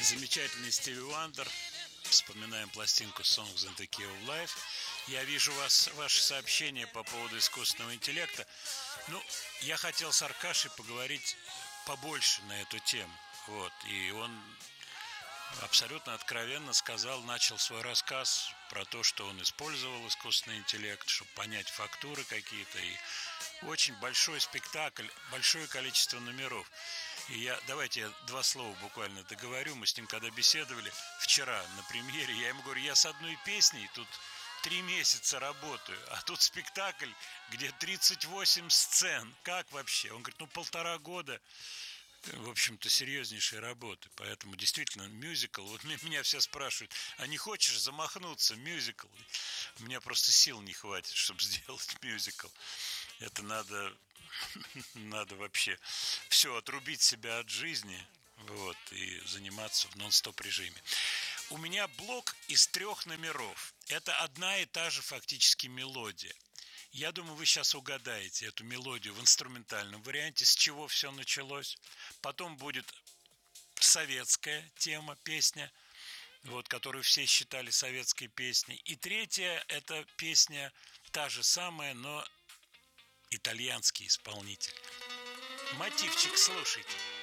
Замечательный Стиви Вандер. Вспоминаем пластинку Songs in the Key of Life. Я вижу ваши сообщения по поводу искусственного интеллекта. Я хотел с Аркашей поговорить побольше на эту тему. Вот. И он абсолютно откровенно начал свой рассказ про то, что он использовал искусственный интеллект, чтобы понять фактуры какие-то. И очень большой спектакль, большое количество номеров. И давайте я два слова буквально договорю. Мы с ним когда беседовали вчера на премьере, я ему говорю, я с одной песней тут 3 месяца работаю, а тут спектакль, где 38 сцен. Как вообще? Он говорит, 1,5 года. В общем-то, серьезнейшие работы. Поэтому действительно мюзикл. Вот меня все спрашивают, а не хочешь замахнуться мюзикл? У меня просто сил не хватит, чтобы сделать мюзикл. Это надо вообще все отрубить себя от жизни, вот, и заниматься в нон-стоп режиме. У меня блок из 3 номеров. Это одна и та же фактически мелодия. Я думаю, вы сейчас угадаете эту мелодию в инструментальном варианте, с чего все началось. Потом будет советская тема, песня, вот, которую все считали советской песней. И третья – это песня та же самая, но итальянский исполнитель. Мотивчик слушайте.